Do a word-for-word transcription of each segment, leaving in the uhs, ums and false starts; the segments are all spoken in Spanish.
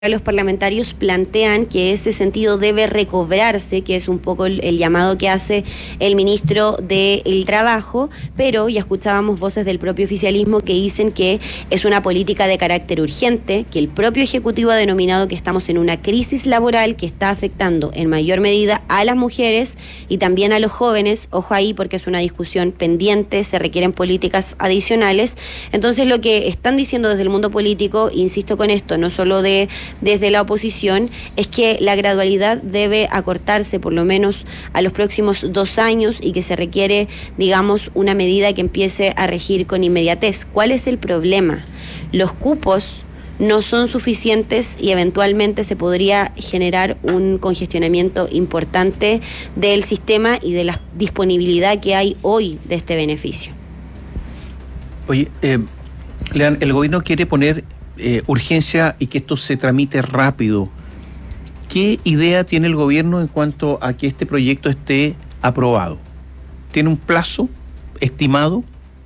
los parlamentarios plantean que ese sentido debe recobrarse, que es un poco el, el llamado que hace el ministro del Trabajo, pero ya escuchábamos voces del propio oficialismo que dicen que es una política de carácter urgente, que el propio Ejecutivo ha denominado que estamos en una crisis laboral que está afectando en mayor medida a las mujeres y también a los jóvenes. Ojo ahí, porque es una discusión pendiente, se requieren políticas adicionales. Entonces, lo que están diciendo desde el mundo político, insisto con esto, no solo de desde la oposición, es que la gradualidad debe acortarse por lo menos a los próximos dos años y que se requiere, digamos, una medida que empiece a regir con inmediatez. ¿Cuál es el problema? Los cupos no son suficientes y eventualmente se podría generar un congestionamiento importante del sistema y de la disponibilidad que hay hoy de este beneficio. Oye, eh, Lean, el gobierno quiere poner Eh, urgencia y que esto se tramite rápido. ¿Qué idea tiene el gobierno en cuanto a que este proyecto esté aprobado? ¿Tiene un plazo estimado?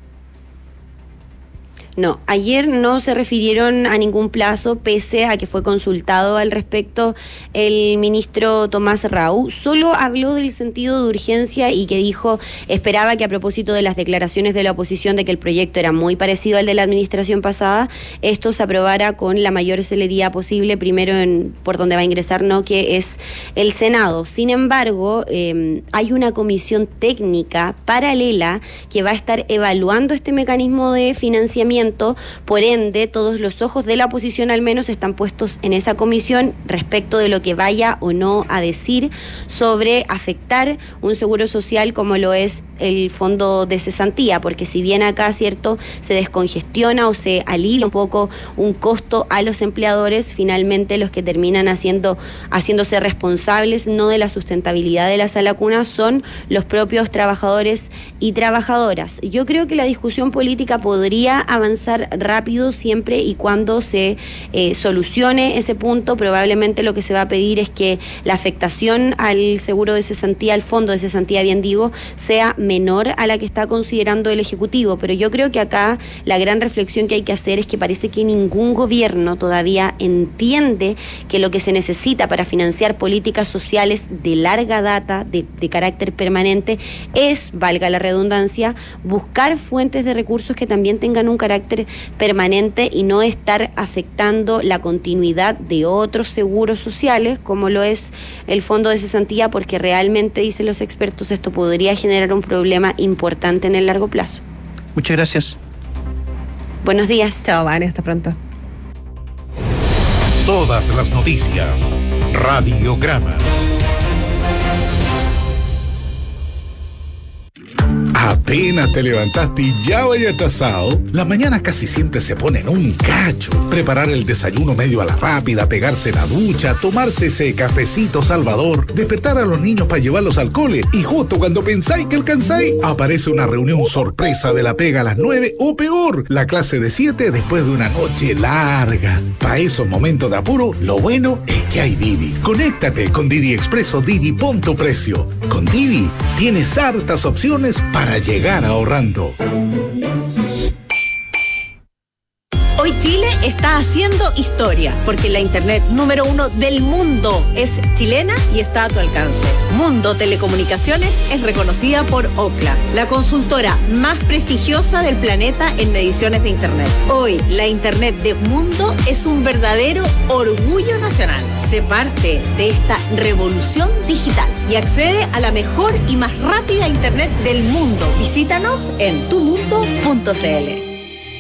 No, ayer no se refirieron a ningún plazo, pese a que fue consultado al respecto el ministro Tomás Rau. Solo habló del sentido de urgencia y que dijo, esperaba que a propósito de las declaraciones de la oposición de que el proyecto era muy parecido al de la administración pasada, esto se aprobara con la mayor celeridad posible, primero en por donde va a ingresar, no, que es el Senado. Sin embargo, eh, hay una comisión técnica paralela que va a estar evaluando este mecanismo de financiamiento. Por ende, todos los ojos de la oposición al menos están puestos en esa comisión respecto de lo que vaya o no a decir sobre afectar un seguro social como lo es el fondo de cesantía, porque si bien acá, cierto, se descongestiona o se alivia un poco un costo a los empleadores, finalmente los que terminan haciendo, haciéndose responsables no de la sustentabilidad de la sala cuna son los propios trabajadores y trabajadoras. Yo creo que la discusión política podría avanzar rápido siempre y cuando se eh, solucione ese punto. Probablemente lo que se va a pedir es que la afectación al seguro de cesantía, al fondo de cesantía, bien digo, sea menor a la que está considerando el Ejecutivo, pero yo creo que acá la gran reflexión que hay que hacer es que parece que ningún gobierno todavía entiende que lo que se necesita para financiar políticas sociales de larga data, de, de carácter permanente, es, valga la redundancia, buscar fuentes de recursos que también tengan un carácter permanente y no estar afectando la continuidad de otros seguros sociales, como lo es el fondo de cesantía, porque realmente, dicen los expertos, esto podría generar un problema importante en el largo plazo. Muchas gracias. Buenos días. Chao, Vane, hasta pronto. Todas las noticias. Radiograma. Apenas te levantaste y ya vaya atrasado. Las mañanas casi siempre se ponen un cacho. Preparar el desayuno medio a la rápida, pegarse la ducha, tomarse ese cafecito salvador, despertar a los niños para llevarlos al cole y justo cuando pensáis que alcanzáis, aparece una reunión sorpresa de la pega a las nueve o peor, la clase de siete después de una noche larga. Para esos momentos de apuro, lo bueno es que hay Didi. Conéctate con Didi Expreso Didi Punto Precio. Con Didi tienes hartas opciones para llegar ahorrando. Hoy Chile está haciendo historia, porque la internet número uno del mundo es chilena y está a tu alcance. Mundo Telecomunicaciones es reconocida por Ookla, la consultora más prestigiosa del planeta en mediciones de internet. Hoy, la internet de Mundo es un verdadero orgullo nacional. Sé parte de esta revolución digital y accede a la mejor y más rápida internet del mundo. Visítanos en tu mundo punto c l.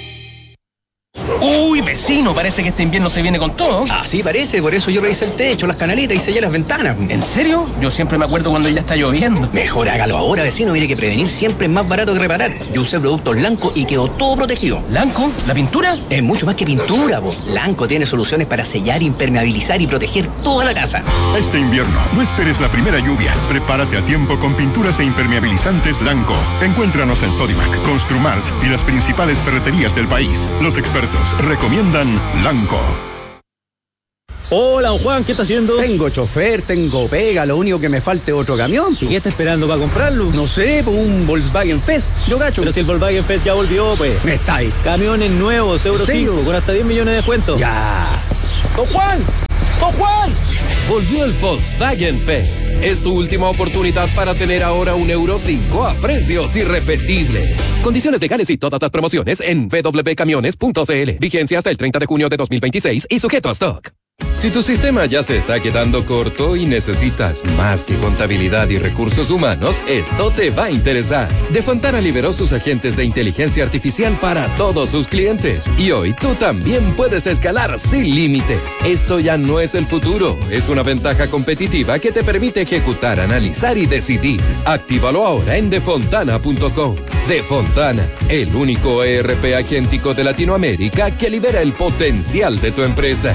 Uy, vecino, parece que este invierno se viene con todo. Así parece, por eso yo revisé el techo, las canalitas y sellé las ventanas. ¿En serio? Yo siempre me acuerdo cuando ya está lloviendo. Mejor hágalo ahora, vecino, mire que prevenir siempre es más barato que reparar. Yo usé productos Lanco y quedó todo protegido. ¿Lanco? ¿La pintura? Es mucho más que pintura, po. Lanco tiene soluciones para sellar, impermeabilizar y proteger toda la casa. Este invierno, no esperes la primera lluvia. Prepárate a tiempo con pinturas e impermeabilizantes Lanco. Encuéntranos en Sodimac, Construmart y las principales ferreterías del país. Los expertos recomiendan Lanco. Hola, Juan, ¿qué está haciendo? Tengo chofer, tengo pega, lo único que me falta es otro camión. ¿Y qué está esperando para comprarlo? No sé, pues un Volkswagen Fest, yo cacho. Pero si el Volkswagen Fest ya volvió, pues. Me está ahí. Camiones nuevos, Euro cinco, con hasta diez millones de descuento. Ya. ¡Don Juan! ¡Don Juan! Volvió el Volkswagen Fest. Es tu última oportunidad para tener ahora un Euro cinco a precios irrepetibles. Condiciones legales y todas las promociones en w w w punto camiones punto c l. Vigencia hasta el treinta de junio de dos mil veintiséis y sujeto a stock. Si tu sistema ya se está quedando corto y necesitas más que contabilidad y recursos humanos, esto te va a interesar. De Fontana liberó sus agentes de inteligencia artificial para todos sus clientes. Y hoy tú también puedes escalar sin límites. Esto ya no es el futuro, es una ventaja competitiva que te permite ejecutar, analizar y decidir. Actívalo ahora en defontana punto com. De Fontana, el único E R P agéntico de Latinoamérica que libera el potencial de tu empresa.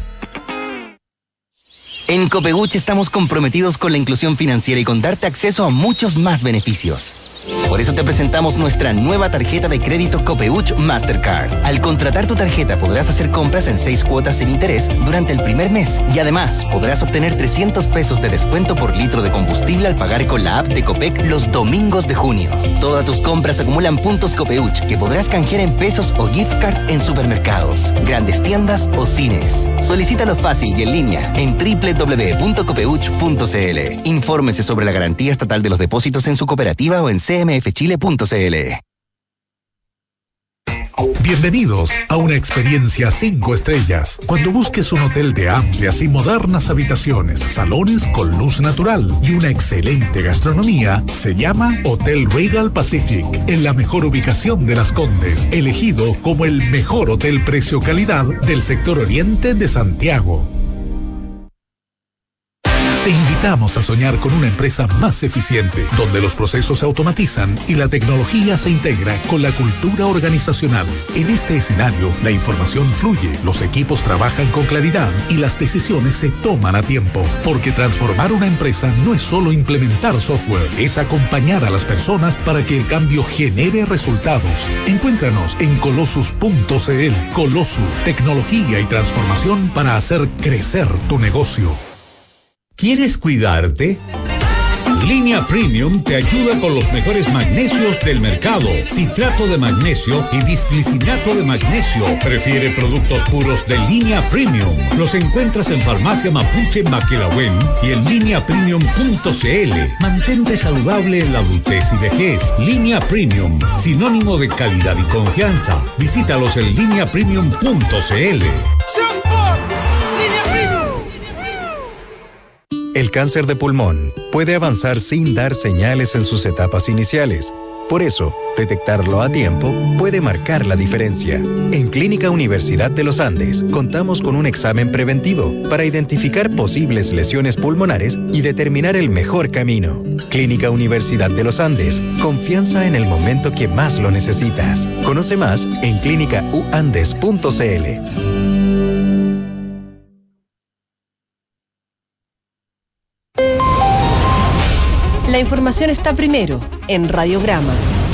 En Copeuch estamos comprometidos con la inclusión financiera y con darte acceso a muchos más beneficios. Por eso te presentamos nuestra nueva tarjeta de crédito Copeuch Mastercard. Al contratar tu tarjeta podrás hacer compras en seis cuotas sin interés durante el primer mes y además podrás obtener trescientos pesos de descuento por litro de combustible al pagar con la app de Copec los domingos de junio. Todas tus compras acumulan puntos Copeuch que podrás canjear en pesos o gift card en supermercados, grandes tiendas o cines. Solicítalo fácil y en línea en w w w punto copeuch punto c l. Infórmese sobre la garantía estatal de los depósitos en su cooperativa o en c m f chile punto c l. Bienvenidos a una experiencia cinco estrellas. Cuando busques un hotel de amplias y modernas habitaciones, salones con luz natural y una excelente gastronomía, se llama Hotel Regal Pacific, en la mejor ubicación de Las Condes, elegido como el mejor hotel precio-calidad del sector oriente de Santiago. Te invitamos a soñar con una empresa más eficiente, donde los procesos se automatizan y la tecnología se integra con la cultura organizacional. En este escenario, la información fluye, los equipos trabajan con claridad y las decisiones se toman a tiempo. Porque transformar una empresa no es solo implementar software, es acompañar a las personas para que el cambio genere resultados. Encuéntranos en colossus punto c l. Colossus, tecnología y transformación para hacer crecer tu negocio. ¿Quieres cuidarte? Línea Premium te ayuda con los mejores magnesios del mercado. Citrato de magnesio y bisglicinato de magnesio. Prefiere productos puros de Línea Premium. Los encuentras en Farmacia Mapuche Maquelahuen y en línea premium punto c l. Mantente saludable en la adultez y vejez. Línea Premium, sinónimo de calidad y confianza. Visítalos en línea premium punto c l. El cáncer de pulmón puede avanzar sin dar señales en sus etapas iniciales. Por eso, detectarlo a tiempo puede marcar la diferencia. En Clínica Universidad de los Andes, contamos con un examen preventivo para identificar posibles lesiones pulmonares y determinar el mejor camino. Clínica Universidad de los Andes, confianza en el momento que más lo necesitas. Conoce más en clínica u andes punto c l. La información está primero en Radiograma.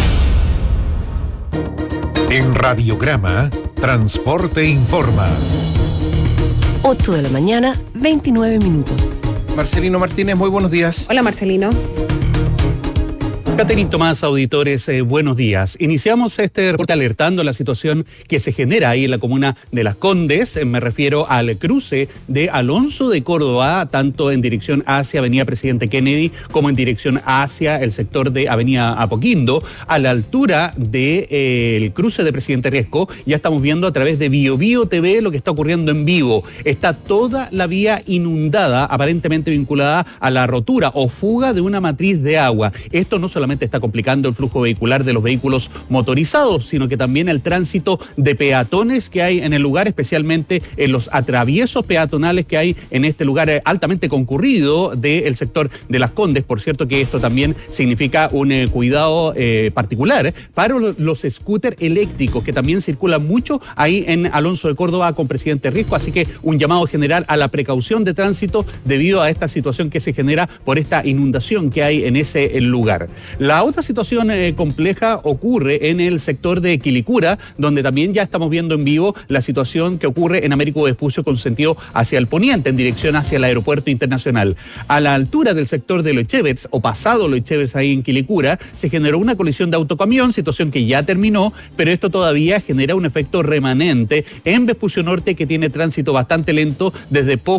En Radiograma, Transporte Informa. ocho de la mañana, veintinueve minutos. Marcelino Martínez, muy buenos días. Hola, Marcelino. Catherine Tomás, auditores, eh, buenos días. Iniciamos este reporte alertando la situación que se genera ahí en la comuna de Las Condes. Eh, me refiero al cruce de Alonso de Córdoba, tanto en dirección hacia Avenida Presidente Kennedy como en dirección hacia el sector de Avenida Apoquindo. A la altura del de, eh, cruce de Presidente Riesco, ya estamos viendo a través de Bio Bio T V lo que está ocurriendo en vivo. Está toda la vía inundada, aparentemente vinculada a la rotura o fuga de una matriz de agua. Esto no solamente está complicando el flujo vehicular de los vehículos motorizados, sino que también el tránsito de peatones que hay en el lugar, especialmente en los atraviesos peatonales que hay en este lugar altamente concurrido del sector de Las Condes. Por cierto que esto también significa un eh, cuidado eh, particular para los scooters eléctricos que también circulan mucho ahí en Alonso de Córdoba con Presidente Riesco, así que un llamado general a la precaución de tránsito debido a esta situación que se genera por esta inundación que hay en ese lugar. La otra situación eh, compleja ocurre en el sector de Quilicura, donde también ya estamos viendo en vivo la situación que ocurre en Américo Vespucio con sentido hacia el poniente, en dirección hacia el aeropuerto internacional. A la altura del sector de Loechevers, o pasado Loechevers ahí en Quilicura, se generó una colisión de autocamión, situación que ya terminó, pero esto todavía genera un efecto remanente en Vespucio Norte, que tiene tránsito bastante lento desde poco